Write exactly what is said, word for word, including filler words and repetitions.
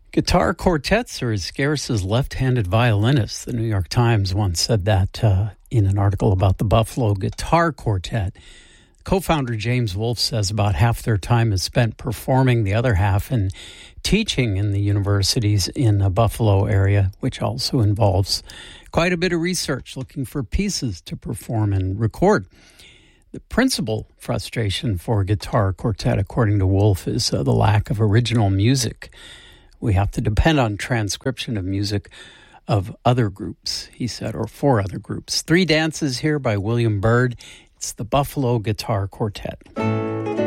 Guitar quartets are as scarce as left-handed violinists. The New York Times once said that uh, in an article about the Buffalo Guitar Quartet. Co-founder James Wolfe says about half their time is spent performing, the other half in teaching in the universities in the Buffalo area, which also involves quite a bit of research looking for pieces to perform and record. The principal frustration for guitar quartet, according to Wolfe, is uh, the lack of original music. We have to depend on transcription of music of other groups, he said, or for other groups. Three dances here by William Byrd. It's the Buffalo Guitar Quartet.